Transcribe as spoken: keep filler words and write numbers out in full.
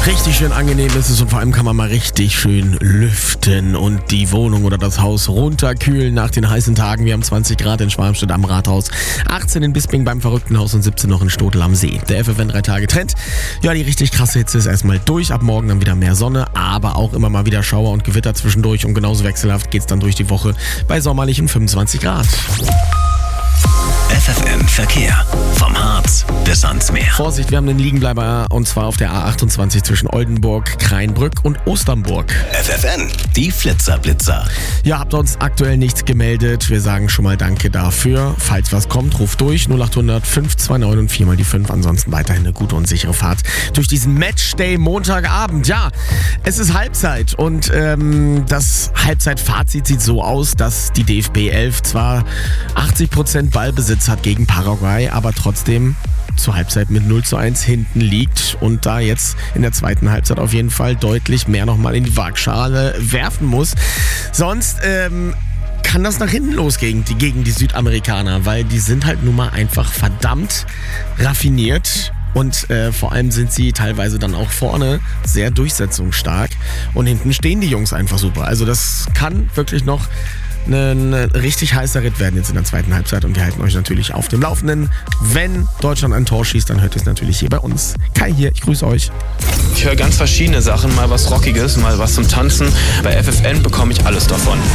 Richtig schön angenehm ist es und vor allem kann man mal richtig schön lüften und die Wohnung oder das Haus runterkühlen nach den heißen Tagen. Wir haben zwanzig Grad in Schwalmstedt am Rathaus, achtzehn in Bisping beim Verrücktenhaus und siebzehn noch in Stotel am See. Der F F N drei Tage Trend. Ja, die richtig krasse Hitze ist erstmal durch. Ab morgen dann wieder mehr Sonne, aber auch immer mal wieder Schauer und Gewitter zwischendurch und genauso wechselhaft geht's dann durch die Woche bei sommerlichen fünfundzwanzig Grad. F F N Verkehr. Vom Harz bis ans Meer. Vorsicht, wir haben einen Liegenbleiber und zwar auf der A achtundzwanzig zwischen Oldenburg, Kreinbrück und Osternburg. F F N, die Flitzerblitzer. Ja, habt uns aktuell nichts gemeldet. Wir sagen schon mal Danke dafür. Falls was kommt, ruft durch null achthundert fünf zwei neun und vier mal die fünf. Ansonsten weiterhin eine gute und sichere Fahrt durch diesen Matchday Montagabend. Ja, es ist Halbzeit und ähm, das Halbzeitfazit sieht so aus, dass die D F B elf zwar achtzig Prozent Ballbesitz hat gegen Paraguay, aber trotzdem zur Halbzeit mit null zu eins hinten liegt und da jetzt in der zweiten Halbzeit auf jeden Fall deutlich mehr nochmal in die Waagschale werfen muss. Sonst ähm, kann das nach hinten losgehen die, gegen die Südamerikaner, weil die sind halt nun mal einfach verdammt raffiniert. Und äh, vor allem sind sie teilweise dann auch vorne sehr durchsetzungsstark und hinten stehen die Jungs einfach super. Also das kann wirklich noch ein richtig heißer Ritt werden jetzt in der zweiten Halbzeit und wir halten euch natürlich auf dem Laufenden. Wenn Deutschland ein Tor schießt, dann hört ihr es natürlich hier bei uns. Kai hier, ich grüße euch. Ich höre ganz verschiedene Sachen, mal was Rockiges, mal was zum Tanzen. Bei F F N bekomme ich alles davon.